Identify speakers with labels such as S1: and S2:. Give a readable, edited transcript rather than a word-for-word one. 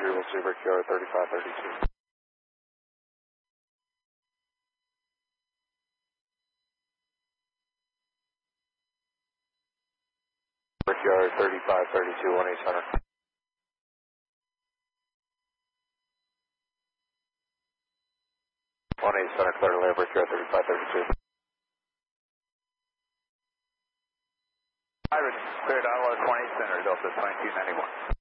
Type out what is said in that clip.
S1: we'll see Brickyard 3532. Brickyard 3532, 18 Center. 18 Center, clear to land, Brickyard 3532.
S2: Iris, clear download 20 Center, Delta 2291.